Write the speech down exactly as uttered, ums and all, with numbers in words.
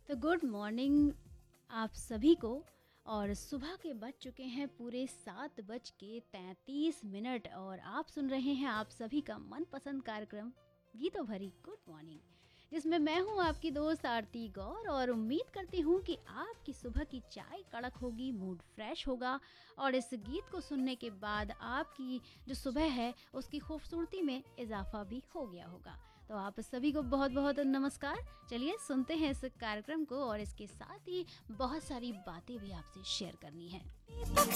तो good morning आप सभी को। और सुबह के बज चुके हैं पूरे सात बज के तैंतीस मिनट और आप सुन रहे हैं आप सभी का मनपसंद कार्यक्रम गीतों भरी गुड मॉर्निंग, जिसमें मैं हूं आपकी दोस्त आरती गौर। और उम्मीद करती हूं कि आपकी सुबह की चाय कड़क होगी, मूड फ्रेश होगा और इस गीत को सुनने के बाद आपकी जो सुबह है उसकी खूबसूरती में इजाफा भी हो गया होगा। तो आप सभी को बहुत बहुत नमस्कार। चलिए सुनते हैं इस कार्यक्रम को और इसके साथ ही बहुत सारी बातें भी आपसे शेयर करनी है।